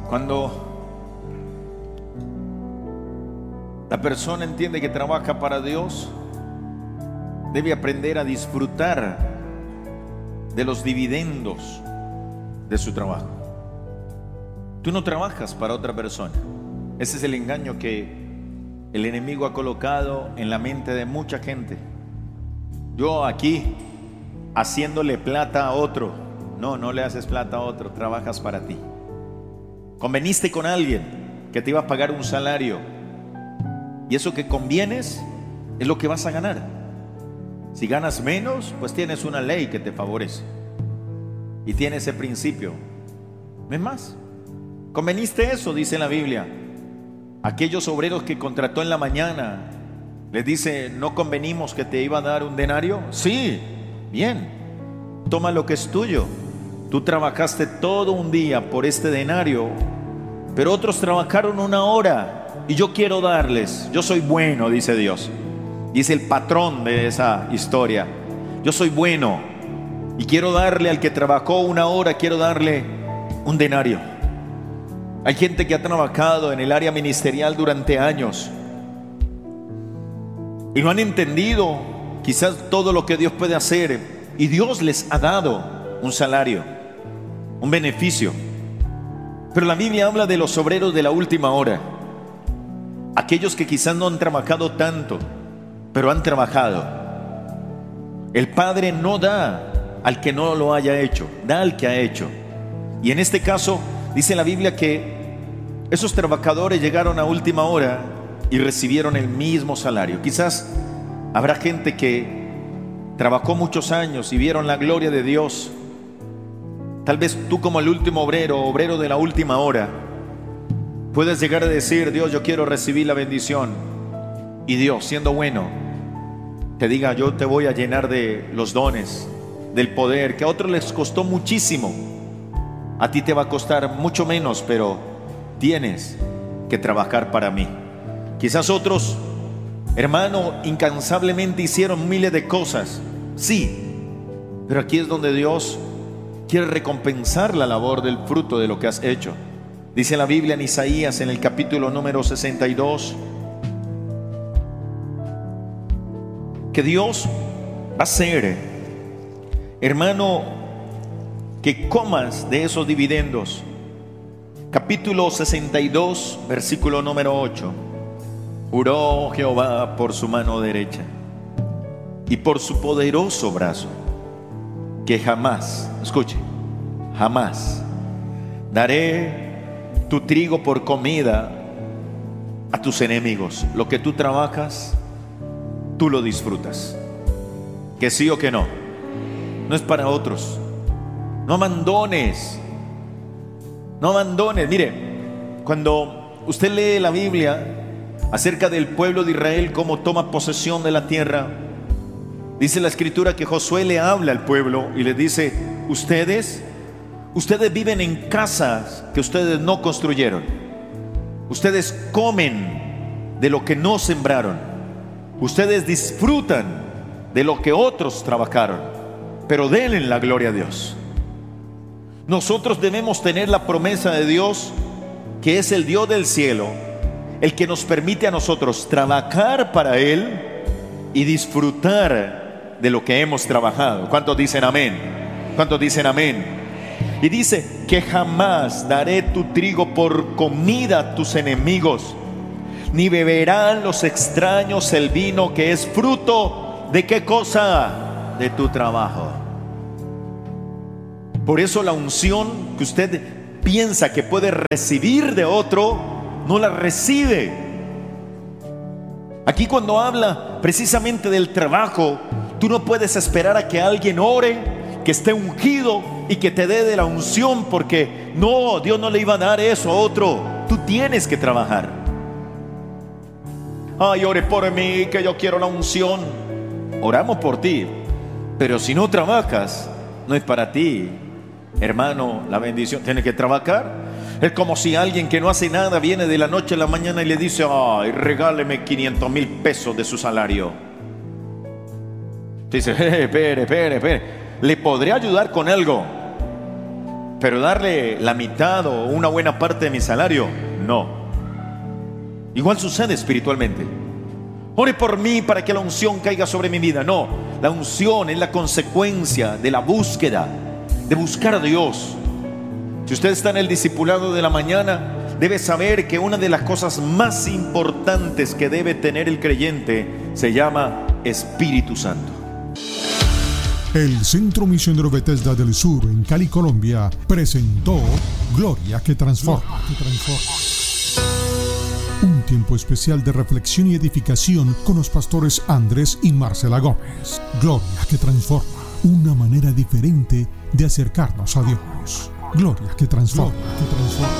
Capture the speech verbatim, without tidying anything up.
Cuando la persona entiende que trabaja para Dios, debe aprender a disfrutar de los dividendos de su trabajo. Tú no trabajas para otra persona. Ese es el engaño que el enemigo ha colocado en la mente de mucha gente. Yo aquí haciéndole plata a otro. No, no le haces plata a otro, trabajas para ti. Conveniste con alguien que te iba a pagar un salario, y eso que convienes es lo que vas a ganar. Si ganas menos, pues tienes una ley que te favorece y tiene ese principio. ¿No es más? Conveniste eso, dice la Biblia. Aquellos obreros que contrató en la mañana, les dice: ¿no convenimos que te iba a dar un denario? Sí, bien, toma lo que es tuyo. Tú trabajaste todo un día por este denario, pero otros trabajaron una hora y yo quiero darles. Yo soy bueno, dice Dios. Dice el patrón de esa historia: yo soy bueno y quiero darle al que trabajó una hora, quiero darle un denario. Hay gente que ha trabajado en el área ministerial durante años y no han entendido quizás todo lo que Dios puede hacer, y Dios les ha dado un salario, un beneficio. Pero la Biblia habla de los obreros de la última hora, aquellos que quizás no han trabajado tanto, pero han trabajado. El Padre no da al que no lo haya hecho, da al que ha hecho. Y en este caso dice la Biblia que esos trabajadores llegaron a última hora y recibieron el mismo salario. Quizás habrá gente que trabajó muchos años y vieron la gloria de Dios. Tal vez tú, como el último obrero, obrero de la última hora, puedes llegar a decir: Dios, yo quiero recibir la bendición. Y Dios, siendo bueno, te diga: yo te voy a llenar de los dones, del poder, que a otros les costó muchísimo. A ti te va a costar mucho menos, pero tienes que trabajar para mí. Quizás otros, hermano, incansablemente hicieron miles de cosas. Sí, pero aquí es donde Dios quiere recompensar la labor del fruto de lo que has hecho. Dice la Biblia en Isaías, en el capítulo número sesenta y dos, que Dios va a hacer, hermano, que comas de esos dividendos. Capítulo sesenta y dos, versículo número ocho. Juró Jehová por su mano derecha y por su poderoso brazo, que jamás, escuche, jamás daré tu trigo por comida a tus enemigos. Lo que tú trabajas, tú lo disfrutas. Que sí o que no. No es para otros. No abandones. No abandones. Mire, cuando usted lee la Biblia acerca del pueblo de Israel, cómo toma posesión de la tierra, dice la Escritura que Josué le habla al pueblo y le dice: ustedes, ustedes viven en casas que ustedes no construyeron. Ustedes comen de lo que no sembraron. Ustedes disfrutan de lo que otros trabajaron, pero denle la gloria a Dios. Nosotros debemos tener la promesa de Dios, que es el Dios del cielo, el que nos permite a nosotros trabajar para Él y disfrutar de lo que hemos trabajado. ¿Cuántos dicen amén? ¿Cuántos dicen amén? Y dice que jamás daré tu trigo por comida a tus enemigos, ni beberán los extraños el vino que es fruto de ¿qué cosa? De tu trabajo. Por eso la unción que usted piensa que puede recibir de otro, no la recibe. Aquí cuando habla precisamente del trabajo, tú no puedes esperar a que alguien ore, que esté ungido y que te dé de la unción, porque no, Dios no le iba a dar eso a otro. Tú tienes que trabajar. Ay, ore por mí, que yo quiero la unción. Oramos por ti, pero si no trabajas, no es para ti, hermano, la bendición. Tienes que trabajar. Es como si alguien que no hace nada viene de la noche a la mañana y le dice: ay, regáleme quinientos mil pesos de su salario. Dice: eh, espere, espere, espere, le podré ayudar con algo, Pero darle la mitad o una buena parte de mi salario, no. Igual sucede espiritualmente. Ore por mí para que la unción caiga sobre mi vida. No, la unción es la consecuencia de la búsqueda, de buscar a Dios. Si usted está en el discipulado de la mañana, debe saber que una de las cosas más importantes que debe tener el creyente se llama Espíritu Santo. El Centro Misionero Bethesda del Sur en Cali, Colombia, presentó Gloria que Transforma. Gloria que transforma. Un tiempo especial de reflexión y edificación con los pastores Andrés y Marcela Gómez. Gloria que Transforma. Una manera diferente de acercarnos a Dios. Gloria que transforma. Gloria que transforma.